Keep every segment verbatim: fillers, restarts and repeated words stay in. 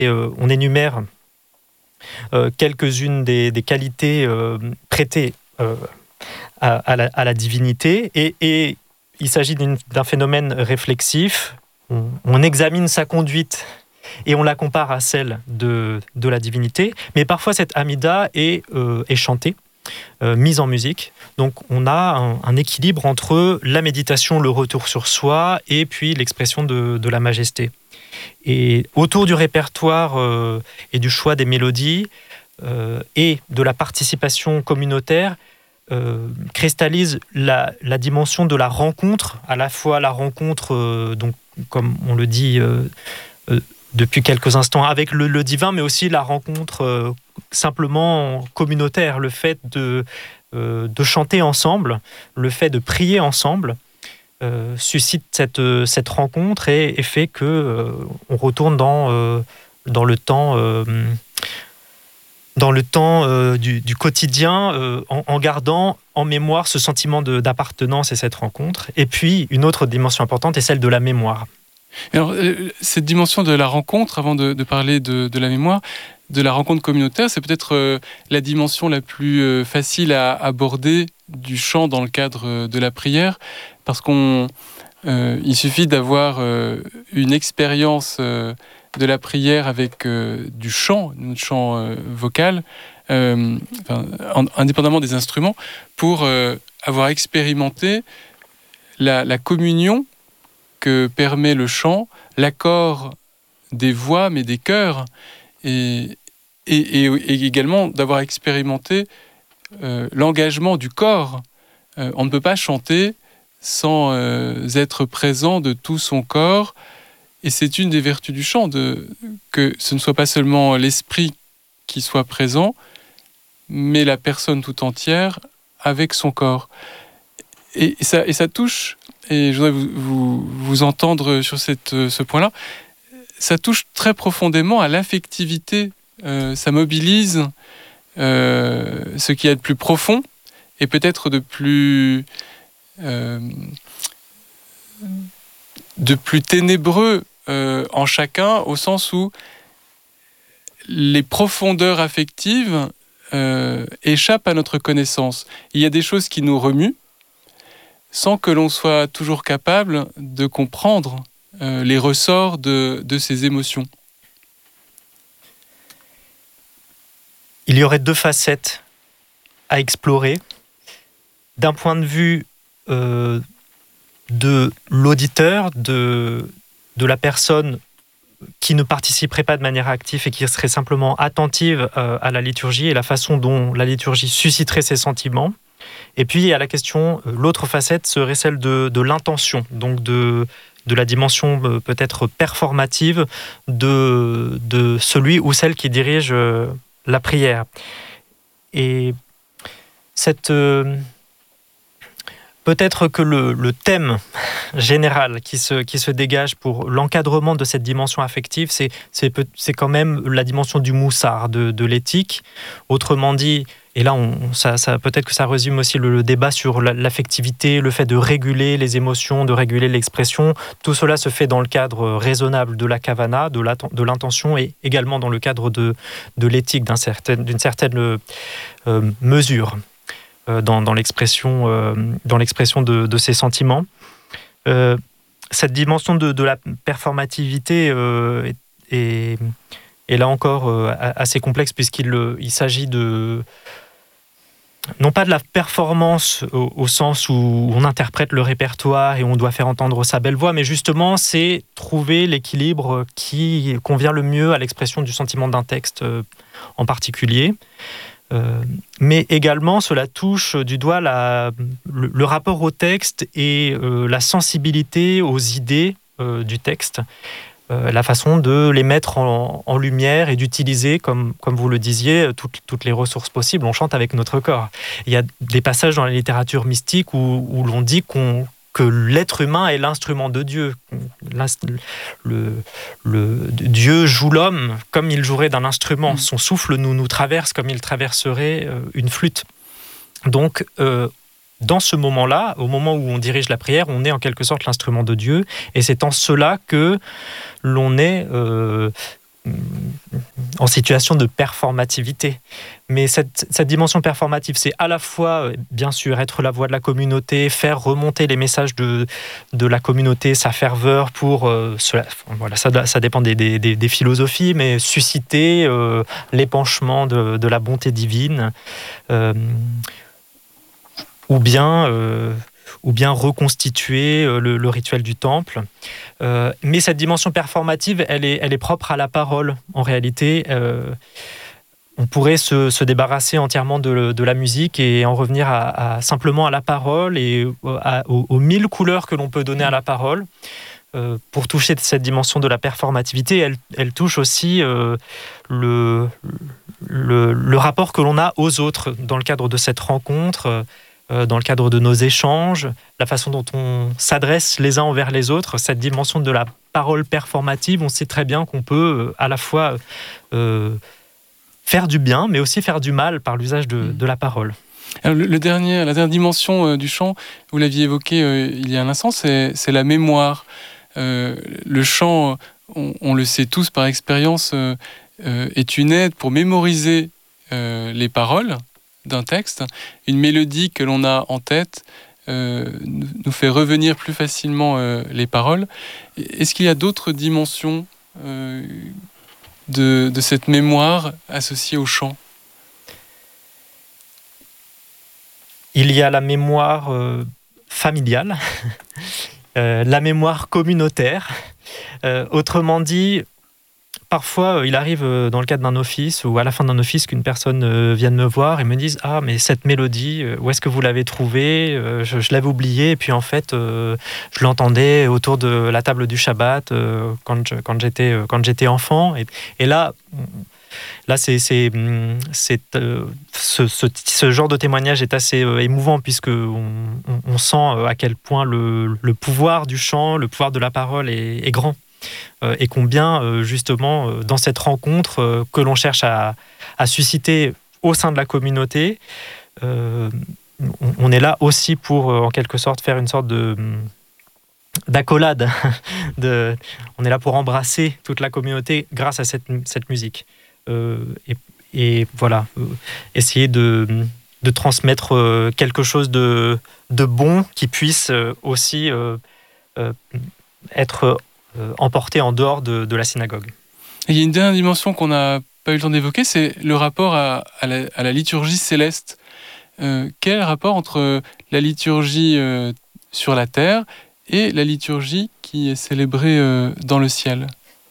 Et, euh, on énumère euh, quelques-unes des, des qualités euh, prêtées euh, à, à, la, à la divinité. Et, et il s'agit d'une, d'un phénomène réflexif. On, on examine sa conduite et on la compare à celle de, de la divinité. Mais parfois, cette Amida est, euh, est chantée, euh, mise en musique. Donc, on a un, un équilibre entre la méditation, le retour sur soi, et puis l'expression de, de la majesté. Et autour du répertoire euh, et du choix des mélodies euh, et de la participation communautaire, euh, cristallise la, la dimension de la rencontre, à la fois la rencontre, euh, donc, comme on le dit euh, euh, depuis quelques instants, avec le, le divin, mais aussi la rencontre euh, simplement communautaire, le fait de, euh, de chanter ensemble, le fait de prier ensemble, euh, suscite cette, cette rencontre et, et fait que euh, on retourne dans, euh, dans le temps, euh, dans le temps euh, du, du quotidien, euh, en, en gardant en mémoire ce sentiment de, d'appartenance et cette rencontre. Et puis, une autre dimension importante est celle de la mémoire. Alors, cette dimension de la rencontre, avant de, de parler de, de la mémoire, de la rencontre communautaire, c'est peut-être euh, la dimension la plus euh, facile à aborder du chant dans le cadre de la prière, parce qu'on, euh, il suffit d'avoir euh, une expérience euh, de la prière avec euh, du chant, du chant euh, vocal, euh, enfin, en, indépendamment des instruments, pour euh, avoir expérimenté la, la communion que permet le chant, l'accord des voix, mais des cœurs, et, et, et, et également d'avoir expérimenté euh, l'engagement du corps. Euh, on ne peut pas chanter sans euh, être présent de tout son corps, et c'est une des vertus du chant, de, que ce ne soit pas seulement l'esprit qui soit présent, mais la personne tout entière avec son corps. Et, et, ça, et ça touche, et je voudrais vous, vous, vous entendre sur cette, ce point-là, ça touche très profondément à l'affectivité, euh, ça mobilise euh, ce qu'il y a de plus profond et peut-être de plus, euh, de plus ténébreux euh, en chacun, au sens où les profondeurs affectives euh, échappent à notre connaissance. Il y a des choses qui nous remuent, sans que l'on soit toujours capable de comprendre euh, les ressorts de, de ces émotions. Il y aurait deux facettes à explorer. D'un point de vue euh, de l'auditeur, de, de la personne qui ne participerait pas de manière active et qui serait simplement attentive euh, à la liturgie et la façon dont la liturgie susciterait ses sentiments. Et puis, à la question, l'autre facette serait celle de, de l'intention, donc de, de la dimension euh, peut-être performative de, de celui ou celle qui dirige euh, la prière. Et cette, euh, peut-être que le, le thème général qui se, qui se dégage pour l'encadrement de cette dimension affective, c'est, c'est, c'est quand même la dimension du moussard, de, de l'éthique. Autrement dit, et là, on, ça, ça, peut-être que ça résume aussi le, le débat sur la, l'affectivité, le fait de réguler les émotions, de réguler l'expression. Tout cela se fait dans le cadre raisonnable de la kavana, de, la, de l'intention, et également dans le cadre de, de l'éthique, d'un certain, d'une certaine euh, mesure euh, dans, dans l'expression, euh, dans l'expression de, de ces sentiments. Euh, cette dimension de, de la performativité euh, est, est, est là encore euh, assez complexe, puisqu'il il s'agit de... non pas de la performance au, au sens où on interprète le répertoire et on doit faire entendre sa belle voix, mais justement, c'est trouver l'équilibre qui convient le mieux à l'expression du sentiment d'un texte euh, en particulier. Euh, mais également, cela touche du doigt la, le, le rapport au texte et euh, la sensibilité aux idées euh, du texte, euh, la façon de les mettre en, en lumière et d'utiliser, comme, comme vous le disiez, toutes, toutes les ressources possibles. On chante avec notre corps. Il y a des passages dans la littérature mystique où, où l'on dit qu'on que l'être humain est l'instrument de Dieu. Le, le Dieu joue l'homme comme il jouerait d'un instrument. Son souffle nous, nous traverse comme il traverserait une flûte. Donc, euh, dans ce moment-là, au moment où on dirige la prière, on est en quelque sorte l'instrument de Dieu. Et c'est en cela que l'on est... Euh, en situation de performativité. Mais cette, cette dimension performative, c'est à la fois, bien sûr, être la voix de la communauté, faire remonter les messages de, de la communauté, sa ferveur pour... Euh, cela, voilà, ça, ça dépend des, des, des philosophies, mais susciter euh, l'épanchement de, de la bonté divine, euh, ou bien... Euh, ou bien reconstituer le, le rituel du temple. Euh, mais cette dimension performative, elle est, elle est propre à la parole, en réalité. Euh, on pourrait se, se débarrasser entièrement de, de la musique et en revenir à, à, simplement à la parole et à, aux, aux mille couleurs que l'on peut donner à la parole. Euh, pour toucher cette dimension de la performativité, elle, elle touche aussi euh, le, le, le rapport que l'on a aux autres dans le cadre de cette rencontre, dans le cadre de nos échanges, la façon dont on s'adresse les uns envers les autres, cette dimension de la parole performative, on sait très bien qu'on peut à la fois euh, faire du bien, mais aussi faire du mal par l'usage de, de la parole. Alors, le, le dernier, la dernière dimension euh, du chant, vous l'aviez évoqué euh, il y a un instant, c'est, c'est la mémoire. Euh, le chant, on, on le sait tous par expérience, euh, euh, est une aide pour mémoriser euh, les paroles d'un texte. Une mélodie que l'on a en tête euh, nous fait revenir plus facilement euh, les paroles. Est-ce qu'il y a d'autres dimensions euh, de, de cette mémoire associée au chant ? Il y a la mémoire euh, familiale, euh, la mémoire communautaire. Euh, autrement dit, parfois, il arrive dans le cadre d'un office ou à la fin d'un office qu'une personne vienne me voir et me dise « Ah, mais cette mélodie, où est-ce que vous l'avez trouvée ? Je, je l'avais oubliée. » Et puis en fait, euh, je l'entendais autour de la table du Shabbat euh, quand, je, quand, j'étais, quand j'étais enfant. Et, et là, là c'est, c'est, c'est, euh, ce, ce, ce genre de témoignage est assez euh, émouvant puisqu'on on, on sent à quel point le, le pouvoir du chant, le pouvoir de la parole est, est grand. Et combien, justement, dans cette rencontre que l'on cherche à, à susciter au sein de la communauté, euh, on est là aussi pour, en quelque sorte, faire une sorte de, d'accolade. De, on est là pour embrasser toute la communauté grâce à cette, cette musique. Euh, et, et voilà, essayer de, de transmettre quelque chose de, de bon qui puisse aussi euh, euh, être... Euh, emporté en dehors de, de la synagogue. Et il y a une dernière dimension qu'on n'a pas eu le temps d'évoquer, c'est le rapport à, à, la, à la liturgie céleste. Euh, quel est le rapport entre la liturgie euh, sur la terre et la liturgie qui est célébrée euh, dans le ciel ?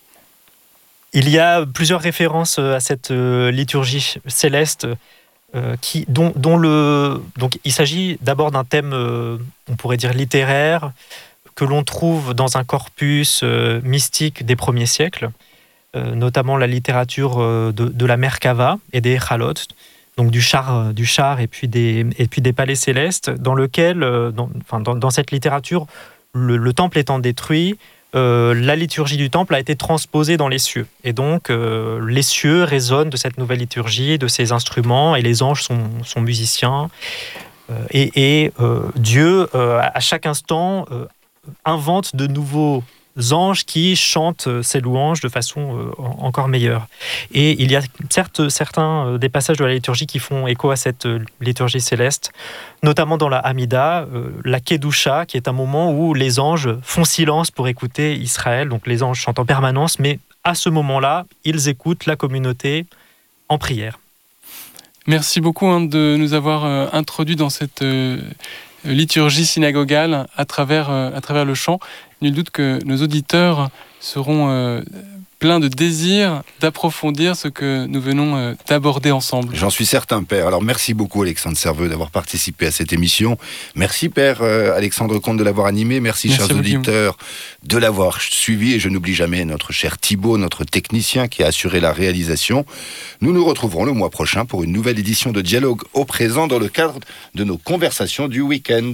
Il y a plusieurs références à cette euh, liturgie céleste euh, qui, dont, dont le, donc, il s'agit d'abord d'un thème, euh, on pourrait dire littéraire, que l'on trouve dans un corpus euh, mystique des premiers siècles, euh, notamment la littérature euh, de, de la Merkava et des Echalot, donc du char, du char et, puis des, et puis des palais célestes, dans lequel, euh, dans, enfin, dans, dans cette littérature, le, le temple étant détruit, euh, la liturgie du temple a été transposée dans les cieux. Et donc, euh, les cieux résonnent de cette nouvelle liturgie, de ces instruments, et les anges sont, sont musiciens. Euh, et et euh, Dieu, euh, à chaque instant, euh, invente de nouveaux anges qui chantent ces louanges de façon euh, encore meilleure. Et il y a certes certains euh, des passages de la liturgie qui font écho à cette euh, liturgie céleste, notamment dans la Hamida, euh, la Kedusha, qui est un moment où les anges font silence pour écouter Israël. Donc les anges chantent en permanence, mais à ce moment-là, ils écoutent la communauté en prière. Merci beaucoup hein, de nous avoir euh, introduits dans cette euh, liturgie synagogale à travers, euh, à travers le chant. Nul doute que nos auditeurs seront euh, pleins de désir d'approfondir ce que nous venons euh, d'aborder ensemble. J'en suis certain, Père. Alors merci beaucoup, Alexandre Serveux, d'avoir participé à cette émission. Merci, Père euh, Alexandre Comte, de l'avoir animé. Merci, Merci chers auditeurs, de l'avoir suivi. Et je n'oublie jamais notre cher Thibaut, notre technicien qui a assuré la réalisation. Nous nous retrouverons le mois prochain pour une nouvelle édition de Dialogue au présent dans le cadre de nos conversations du week-end.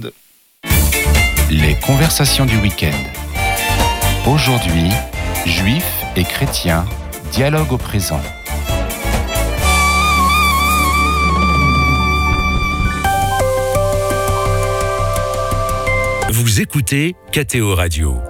Les conversations du week-end. Aujourd'hui, juifs et chrétiens, dialogue au présent. Vous écoutez K T O Radio.